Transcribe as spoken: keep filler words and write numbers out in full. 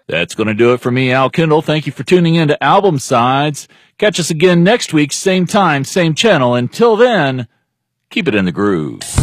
That's going to do it for me, Al Kendall. Thank you for tuning in to Album Sides. Catch us again next week, same time, same channel. Until then, keep it in the groove.